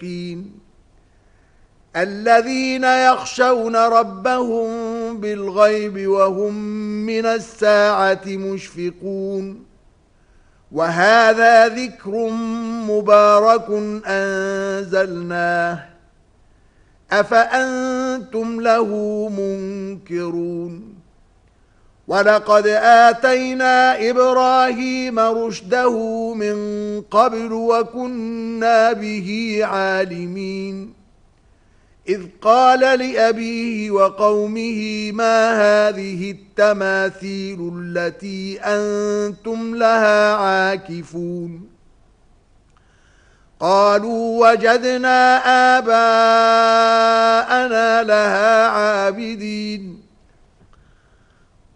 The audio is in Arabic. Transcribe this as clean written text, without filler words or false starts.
مشفقين الذين يخشون ربهم بالغيب وهم من الساعة مشفقون وهذا ذكر مبارك أنزلناه أفأنتم له منكرون ولقد آتينا إبراهيم رشده من قبل وكنا به عالمين إذ قال لأبيه وقومه ما هذه التماثيل التي أنتم لها عاكفون قالوا وجدنا آباءنا لها عابدين